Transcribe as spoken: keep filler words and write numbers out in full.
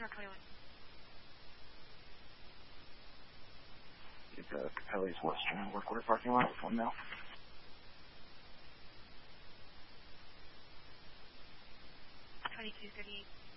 It's uh, Capelli's Western Workwear parking lot with one now. twenty-two thirty-eight.